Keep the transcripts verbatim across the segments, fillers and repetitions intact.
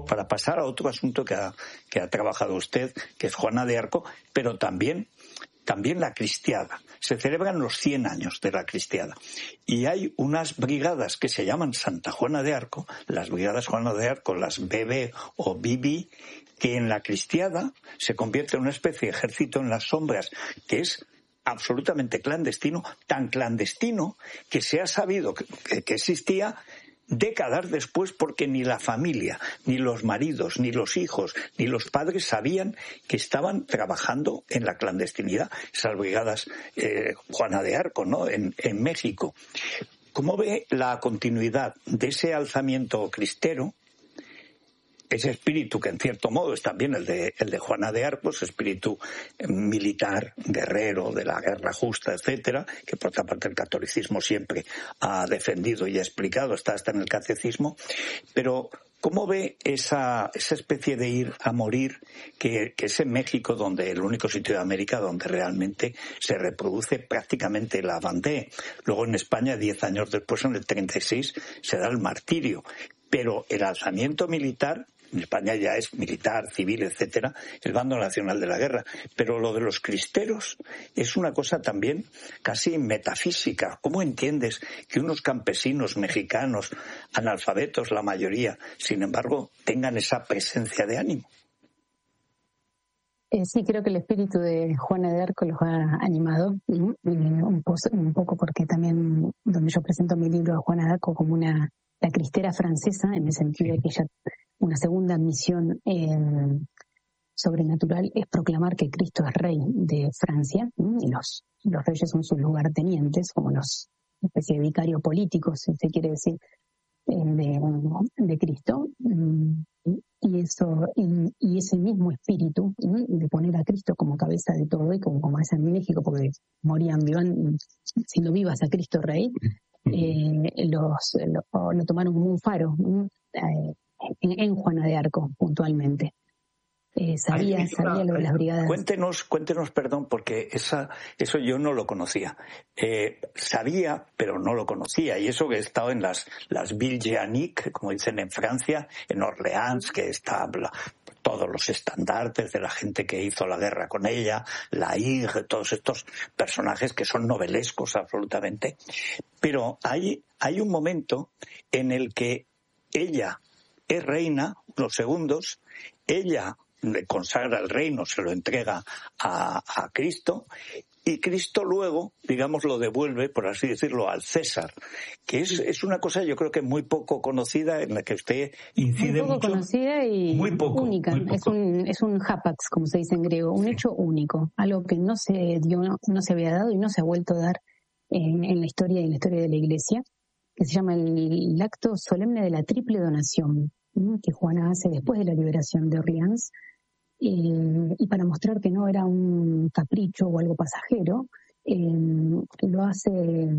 para pasar a otro asunto que ha, que ha trabajado usted, que es Juana de Arco, pero también, también la Cristiada. Se celebran los cien años de la Cristiada. Y hay unas brigadas que se llaman Santa Juana de Arco, las brigadas Juana de Arco, las B B o B B, que en la Cristiada se convierte en una especie de ejército en las sombras, que es absolutamente clandestino, tan clandestino que se ha sabido que, que existía décadas después, porque ni la familia, ni los maridos, ni los hijos, ni los padres sabían que estaban trabajando en la clandestinidad, esas brigadas eh, Juana de Arco, ¿no?, en, en México. ¿Cómo ve la continuidad de ese alzamiento cristero? Ese espíritu que en cierto modo es también el de, el de Juana de Arco, ese espíritu militar, guerrero, de la guerra justa, etcétera, que por otra parte el catolicismo siempre ha defendido y ha explicado, está hasta en el catecismo. Pero ¿cómo ve esa, esa especie de ir a morir que, que es en México, donde el único sitio de América donde realmente se reproduce prácticamente la Vendée? Luego en España, diez años después, en el treinta y seis, se da el martirio. Pero el alzamiento militar, en España ya es militar, civil, etcétera, el bando nacional de la guerra. Pero lo de los cristeros es una cosa también casi metafísica. ¿Cómo entiendes que unos campesinos mexicanos, analfabetos la mayoría, sin embargo, tengan esa presencia de ánimo? Eh, sí, creo que el espíritu de Juana de Arco los ha animado, ¿sí? eh, un, po- un poco porque también, donde yo presento mi libro a Juana de Arco como una la cristera francesa, en el sentido de que ella, una segunda misión eh, sobrenatural es proclamar que Cristo es rey de Francia, ¿sí? Y los, los reyes son sus lugartenientes, como los una especie de vicarios políticos, si se quiere decir, eh, de, de Cristo. Y eso y, y ese mismo espíritu, ¿sí?, de poner a Cristo como cabeza de todo, y como, como es en México, porque morían, vivan siendo vivas a Cristo Rey, eh, los lo, lo tomaron como un faro, ¿no?, eh, en, en Juana de Arco, puntualmente. Eh, sabía, Ay, sabía lo de las brigadas. Cuéntenos, cuéntenos, perdón, porque esa, eso yo no lo conocía. Eh, sabía, pero no lo conocía. Y eso que he estado en las, las Villes Jeannick, como dicen en Francia, en Orleans, que está la, todos los estandartes de la gente que hizo la guerra con ella, la Hire, todos estos personajes que son novelescos absolutamente. Pero hay, hay un momento en el que ella es reina, unos segundos, ella le consagra el reino, se lo entrega a, a Cristo, y Cristo luego, digamos, lo devuelve, por así decirlo, al César, que es, es una cosa yo creo que muy poco conocida, en la que usted incide muy poco mucho. conocida y muy poco, única. Muy poco. Es un es un hapax, como se dice en griego, un sí. hecho único, algo que no se dio, no, no se había dado y no se ha vuelto a dar en, en la historia y en la historia de la Iglesia, que se llama el, el acto solemne de la triple donación, ¿sí?, que Juana hace después de la liberación de Orleans. Eh, y para mostrar que no era un capricho o algo pasajero, eh, lo hace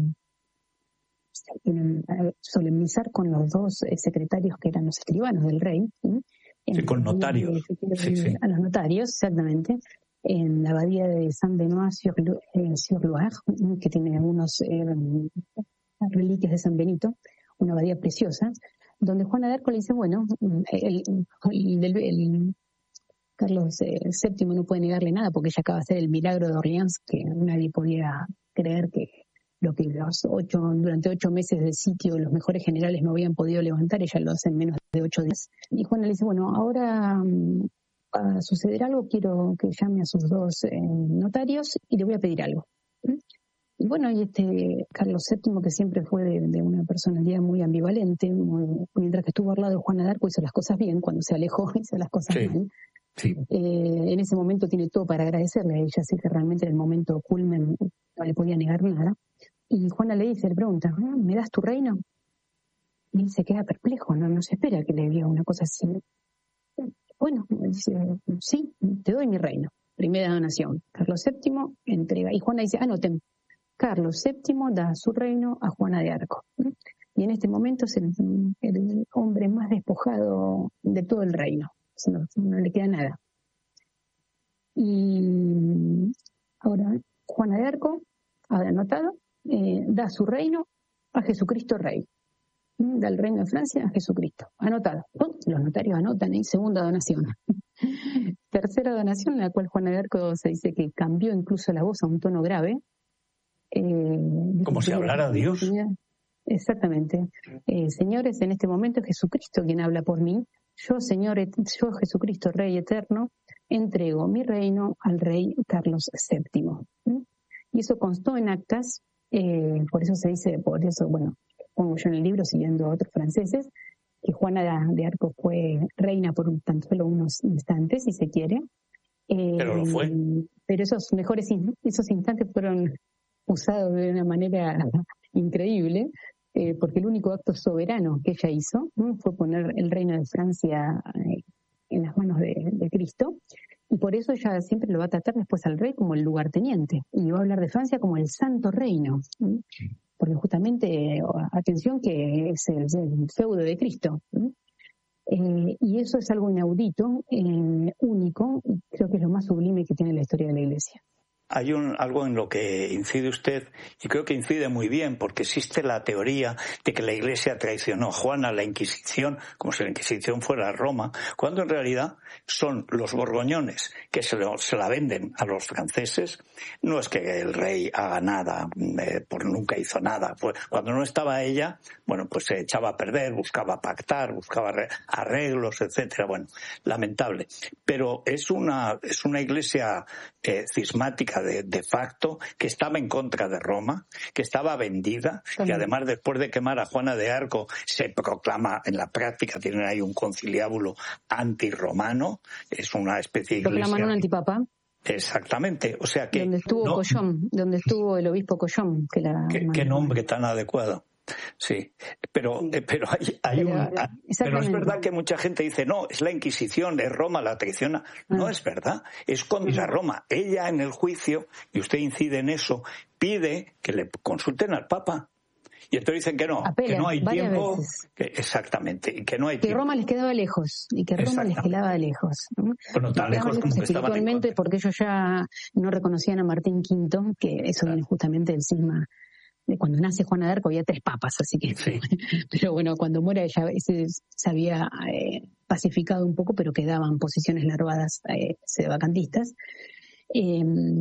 eh, solemnizar con los dos eh, secretarios que eran los escribanos del rey, ¿sí? Sí, con notarios. De, sí, sí. A los notarios, exactamente, en la abadía de Saint-Benoît-sur-Loire, eh, que tiene algunos eh, reliquias de San Benito, una abadía preciosa, donde Juana de Arco le dice, bueno, el, el, el, el Carlos eh, séptimo no puede negarle nada porque ella acaba de hacer el milagro de Orleans, que nadie podía creer que lo que los ocho, durante ocho meses de sitio los mejores generales no habían podido levantar, ella lo hace en menos de ocho días. Y Juana le dice, bueno, ahora um, va a suceder algo, quiero que llame a sus dos eh, notarios y le voy a pedir algo. ¿Mm? Y bueno, y este Carlos séptimo, que siempre fue de, de una personalidad muy ambivalente, muy, mientras que estuvo al lado de Juana de Arco hizo las cosas bien, cuando se alejó hizo las cosas sí. mal. Sí. Eh, en ese momento tiene todo para agradecerle a ella, así que realmente en el momento culmen no le podía negar nada. Y Juana le dice, le pregunta, ¿me das tu reino? Y él se queda perplejo, no, no se espera que le diga una cosa así. Bueno, dice, sí, te doy mi reino. Primera donación. Carlos séptimo entrega. Y Juana dice, anoten, Carlos séptimo da su reino a Juana de Arco. Y en este momento es el, el hombre más despojado de todo el reino. No, no le queda nada. Y ahora Juana de Arco ha anotado, eh, da su reino a Jesucristo Rey. Da el reino de Francia a Jesucristo. Anotado. los notarios anotan ahí, segunda donación. Tercera donación, en la cual Juana de Arco se dice que cambió incluso la voz a un tono grave. Eh, Como si hablara Dios. Exactamente. Eh, señores, en este momento es Jesucristo quien habla por mí. Yo, Señor, yo, Jesucristo, Rey eterno, entrego mi reino al rey Carlos séptimo. ¿Mm? Y eso constó en actas, eh, por eso se dice, por eso, bueno, pongo yo en el libro, siguiendo a otros franceses, que Juana de Arco fue reina por un, tan solo unos instantes, si se quiere. Eh, pero lo fue. Pero esos mejores, esos instantes fueron usados de una manera increíble, eh, porque el único acto soberano que ella hizo, ¿no?, fue poner el reino de Francia eh, en las manos de, de Cristo, y por eso ella siempre lo va a tratar después al rey como el lugarteniente, y va a hablar de Francia como el santo reino, ¿no?, porque justamente, atención, que es el, el feudo de Cristo, ¿no? Eh, y eso es algo inaudito, eh, único, y creo que es lo más sublime que tiene la historia de la Iglesia. Hay un, algo en lo que incide usted, y creo que incide muy bien, porque existe la teoría de que la Iglesia traicionó a Juana, la Inquisición, como si la Inquisición fuera Roma, cuando en realidad son los borgoñones que se, lo, se la venden a los franceses. No es que el rey haga nada, eh, por nunca hizo nada. Pues cuando no estaba ella, bueno, pues se echaba a perder, buscaba pactar, buscaba arreglos, etcétera. Bueno, lamentable. Pero es una, es una Iglesia eh, cismática De, de facto, que estaba en contra de Roma, que estaba vendida, y además después de quemar a Juana de Arco se proclama en la práctica, tienen ahí un conciliábulo antirromano, es una especie de iglesia. Proclaman un antipapa. Exactamente, o sea que... Donde estuvo no, Collón, donde estuvo el obispo Collón. Que la ¿Qué, qué nombre tan adecuado. Sí, pero sí. Eh, pero hay, hay pero, un pero es verdad que mucha gente dice no, es la Inquisición, es Roma la traiciona. No ah. es verdad, es contra uh-huh. Roma. Ella en el juicio, y usted incide en eso, pide que le consulten al Papa. Y entonces dicen que no, Apela, que no hay tiempo, que, exactamente, y que no hay que tiempo. Roma les quedaba lejos, y que Roma les quedaba lejos. ¿no? Bueno, tan lejos, lejos como que espiritualmente, porque ellos ya no reconocían a Martín quinto, que eso claro. viene justamente del cisma. De cuando nace Juana de Arco había tres papas, así que... Sí. Pero bueno, cuando muere ella se, se había eh, pacificado un poco, pero quedaban posiciones larvadas eh, sedevacantistas. Eh,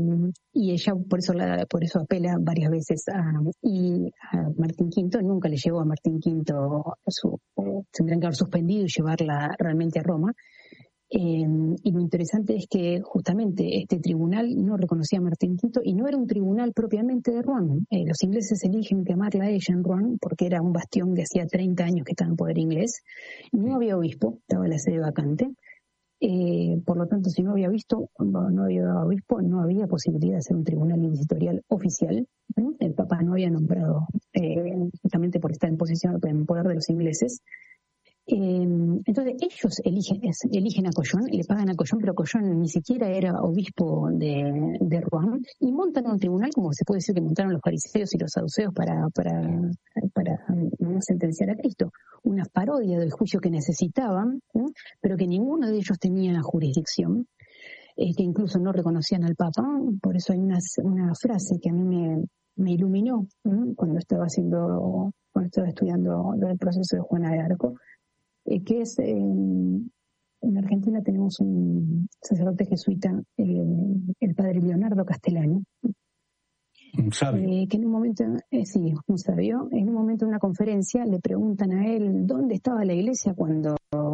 y ella por eso la, por eso apela varias veces a, y a Martín quinto. Nunca le llevó a Martín quinto, su, tendrían que haber suspendido y llevarla realmente a Roma. Eh, y lo interesante es que justamente este tribunal no reconocía a Martín quinto y no era un tribunal propiamente de Rouen. Eh, los ingleses eligen quemarla a ella en Rouen porque era un bastión de hacía treinta años que estaba en poder inglés. No había obispo, estaba la sede vacante. Eh, por lo tanto, si no había visto, no había obispo, no había posibilidad de hacer un tribunal inquisitorial oficial. ¿no? El Papa no había nombrado, eh, justamente por estar en posición, en poder de los ingleses. Eh, entonces ellos eligen, eligen a Collón, le pagan a Collón, pero Collón ni siquiera era obispo de, de Rouen, y montan un tribunal, como se puede decir que montaron los fariseos y los saduceos para, para, para no sentenciar a Cristo, una parodia del juicio que necesitaban, ¿no? Pero que ninguno de ellos tenía jurisdicción, eh, que incluso no reconocían al Papa. Por eso hay una, una frase que a mí me, me iluminó, ¿no? cuando estaba haciendo, cuando estaba estudiando el proceso de Juana de Arco, Eh, que es, eh, en Argentina tenemos un sacerdote jesuita, eh, el padre Leonardo Castellani, un sabio. Eh, que en un momento, eh, sí, un sabio, en un momento en una conferencia le preguntan a él dónde estaba la iglesia cuando,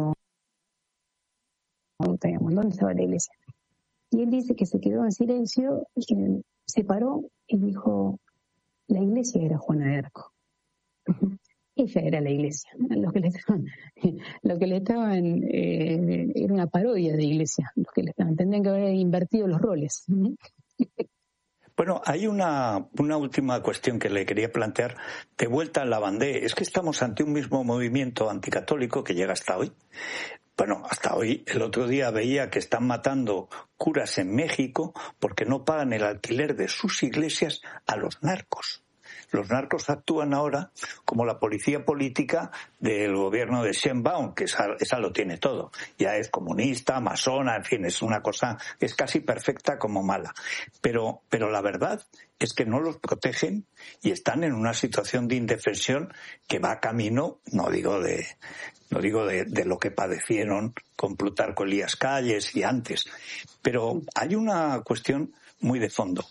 ¿dónde estaba la iglesia? Y él dice que se quedó en silencio, y que se paró y dijo, la iglesia era Juana de Arco. Ella era la iglesia. Lo que le estaban, lo que le estaban eh, era una parodia de iglesia. Los que le estaban, tendrían que haber invertido los roles. Bueno, hay una, una última cuestión que le quería plantear de vuelta a Lavandé. Es que estamos ante un mismo movimiento anticatólico que llega hasta hoy. Bueno, hasta hoy, el otro día veía que están matando curas en México porque no pagan el alquiler de sus iglesias a los narcos. Es los narcos actúan ahora como la policía política del gobierno de Sheinbaum, que esa, esa lo tiene todo. Ya es comunista, masona, en fin, es una cosa, es casi perfecta como mala. Pero, pero la verdad es que no los protegen y están en una situación de indefensión que va camino, no digo de, no digo de, de lo que padecieron con Plutarco Elías Calles y antes, pero hay una cuestión muy de fondo.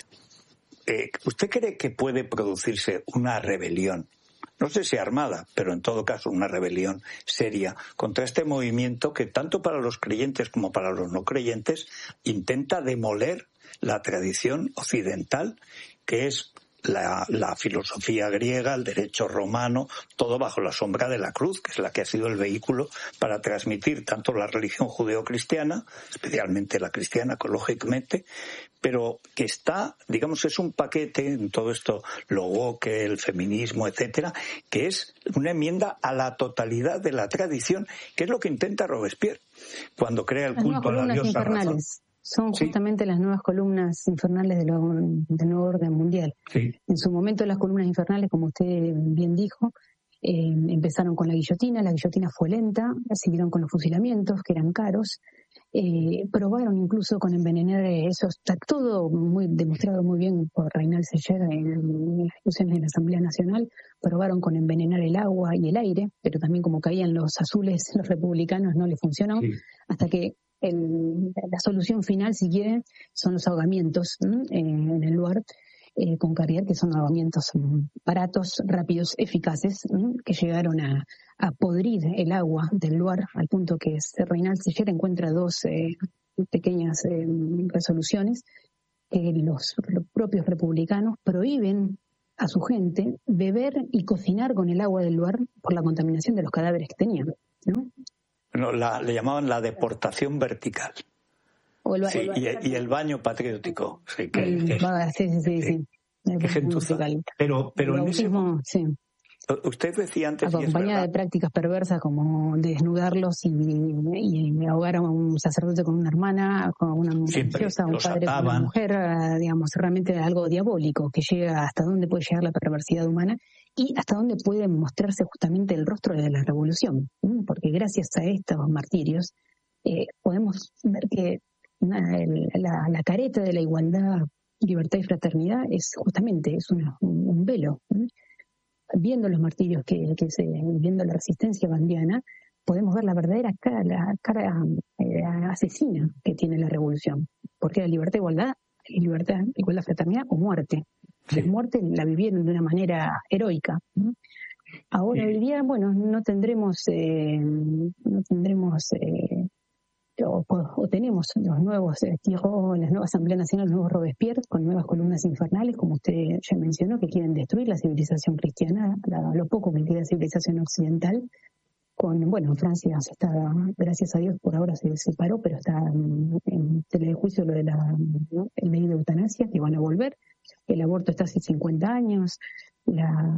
Eh, ¿Usted cree que puede producirse una rebelión? No sé si armada, pero en todo caso una rebelión seria contra este movimiento que tanto para los creyentes como para los no creyentes intenta demoler la tradición occidental, que es la, la filosofía griega, el derecho romano, todo bajo la sombra de la cruz, que es la que ha sido el vehículo para transmitir tanto la religión judeocristiana, especialmente la cristiana, lógicamente, pero que está, digamos, es un paquete en todo esto, lo woke, el feminismo, etcétera, que es una enmienda a la totalidad de la tradición, que es lo que intenta Robespierre cuando crea el culto a la diosa razón. Son justamente sí. las nuevas columnas infernales de lo, del nuevo orden mundial. Sí. En su momento las columnas infernales, como usted bien dijo, eh, empezaron con la guillotina, la guillotina fue lenta, siguieron con los fusilamientos, que eran caros, eh, probaron incluso con envenenar, eso está todo muy demostrado muy bien por Reynal Seller en, en las discusiones de la Asamblea Nacional, probaron con envenenar el agua y el aire, pero también como caían los azules, los republicanos no les funcionó, sí. hasta que El, la solución final, si quieren, son los ahogamientos ¿no? en, en el lugar eh, con Carrier, que son ahogamientos baratos, rápidos, eficaces, ¿no? que llegaron a, a podrir el agua del lugar al punto que Reynal Seller encuentra dos eh, pequeñas eh, resoluciones que los, los propios republicanos prohíben a su gente beber y cocinar con el agua del lugar por la contaminación de los cadáveres que tenían, ¿no? No, la, le llamaban la deportación vertical. O el, sí, el, y, y el baño patriótico. Sí, que, el, que, sí, sí, sí. sí. Que gentuza. Pero, pero el en bautismo, ese... sí. Usted decía antes... Acompañada de prácticas perversas como desnudarlos y, y ahogar a un sacerdote con una hermana, con una religiosa, un padre ataban. con una mujer, digamos, realmente algo diabólico que llega hasta dónde puede llegar la perversidad humana y hasta dónde puede mostrarse justamente el rostro de la revolución. Porque gracias a estos martirios eh, podemos ver que la, la, la careta de la igualdad, libertad y fraternidad es justamente es una, un, un velo. ¿sí? Viendo los martirios que, que se, viendo la resistencia bandiana, podemos ver la verdadera cara, la cara eh, asesina que tiene la revolución. Porque la libertad, igualdad, libertad, igualdad, fraternidad o muerte. Sí. La muerte la vivieron de una manera heroica. ¿no? Ahora sí. hoy día, bueno, no tendremos, eh, no tendremos, eh, o, o tenemos los nuevos eh, Tiró, las nuevas Asamblea Nacional, los nuevos Robespierre, con nuevas columnas infernales, como usted ya mencionó, que quieren destruir la civilización cristiana, la, lo poco que queda de civilización occidental. Con, bueno, en Francia se está, gracias a Dios, por ahora se separó, pero está en, en telejuicio lo de la, ¿no? el ley de eutanasia, que van a volver. El aborto está hace cincuenta años, la,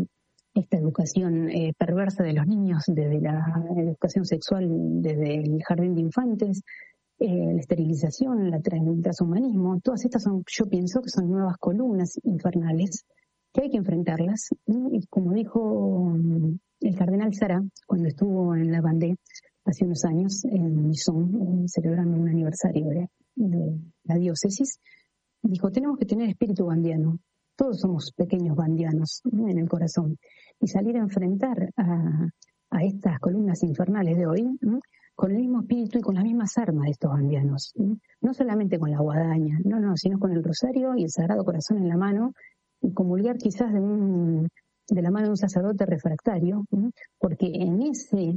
esta educación eh, perversa de los niños, desde la educación sexual, desde el jardín de infantes, eh, la esterilización, la, el transhumanismo, todas estas son, yo pienso que son nuevas columnas infernales que hay que enfrentarlas. ¿no? Y como dijo el cardenal Sara, cuando estuvo en la Vendée hace unos años, en Mison, eh, celebrando un aniversario de, de la diócesis, dijo, tenemos que tener espíritu bandiano. Todos somos pequeños bandianos ¿no? en el corazón. Y salir a enfrentar a, a estas columnas infernales de hoy ¿no? con el mismo espíritu y con las mismas armas de estos bandianos. ¿no? no solamente con la guadaña, no, no, sino con el rosario y el Sagrado Corazón en la mano, y comulgar quizás de, un, de la mano de un sacerdote refractario, ¿no? porque en ese,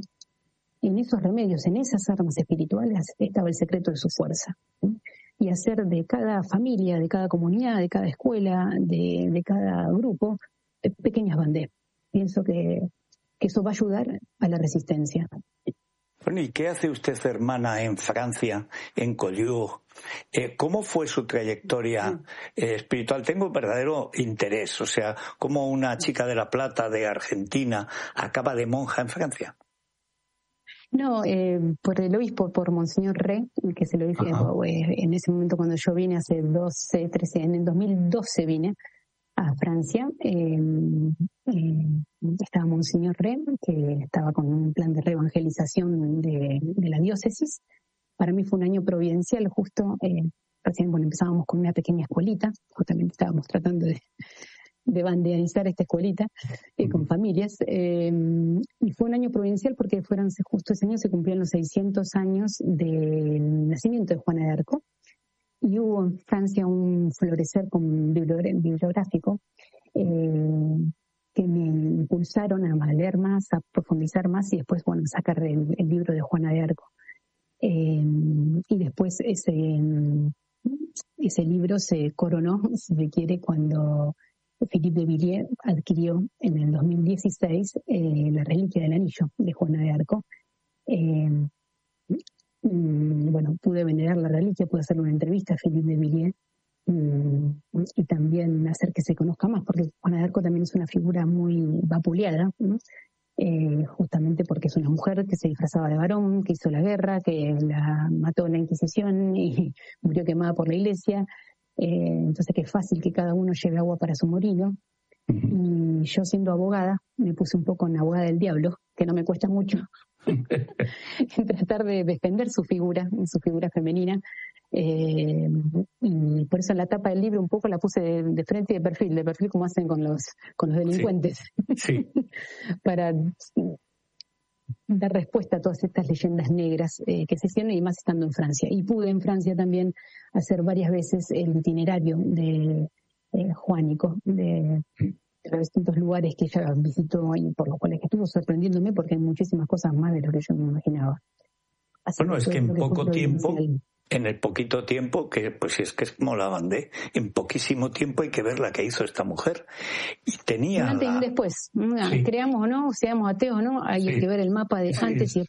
en esos remedios, en esas armas espirituales estaba el secreto de su fuerza. ¿no? Y hacer de cada familia, de cada comunidad, de cada escuela, de, de cada grupo, pequeñas banderas. Pienso que, que eso va a ayudar a la resistencia. Bueno, ¿y qué hace usted, hermana, en Francia, en Collioure? Eh, ¿Cómo fue su trayectoria eh, espiritual? Tengo un verdadero interés, o sea, ¿cómo una chica de La Plata, de Argentina, acaba de monja en Francia? No, eh, por el obispo, por Monseñor Rey, que se lo dije eh, en ese momento cuando yo vine, hace doce, trece, en el dos mil doce vine, a Francia, eh, eh, estaba Monseñor Re, que estaba con un plan de reevangelización de, de la diócesis. Para mí fue un año providencial, justo, eh, recién bueno, empezábamos con una pequeña escuelita, justamente estábamos tratando de, de banderizar esta escuelita eh, con familias, eh, y fue un año providencial porque fueron justo ese año se cumplieron los seiscientos años del nacimiento de Juana de Arco, y hubo en Francia un florecer con bibliográfico eh, que me impulsaron a leer más, a profundizar más y después, bueno, sacar el, el libro de Juana de Arco. Eh, y después ese, ese libro se coronó, si se quiere, cuando Philippe de Villiers adquirió en el dos mil dieciséis eh, la reliquia del anillo de Juana de Arco. Eh, bueno, pude venerar la reliquia, pude hacer una entrevista a Philippe de Villiers y también hacer que se conozca más, porque Juana de Arco también es una figura muy vapuleada, ¿no? Eh, justamente porque es una mujer que se disfrazaba de varón, que hizo la guerra, que la mató la Inquisición y murió quemada por la iglesia, eh, entonces que es fácil que cada uno lleve agua para su molino. Y yo, siendo abogada, me puse un poco en abogada del diablo, que no me cuesta mucho, en tratar de defender su figura, su figura femenina. Eh, y por eso en la tapa del libro un poco la puse de, de frente y de perfil, de perfil como hacen con los, con los delincuentes, sí. Sí. Para dar respuesta a todas estas leyendas negras eh, que se hicieron, y más estando en Francia. Y pude en Francia también hacer varias veces el itinerario de eh, Juánico, de, de los distintos lugares que ella visitó y por los cuales estuvo sorprendiéndome, porque hay muchísimas cosas más de lo que yo me imaginaba. Así bueno, es que en poco tiempo, en el poquito tiempo, que pues es que es como la bandé, en poquísimo tiempo hay que ver la que hizo esta mujer. Y tenía un antes la... y un después. Sí. Creamos o no, seamos ateos o no, hay sí. que ver el mapa de sí. antes y después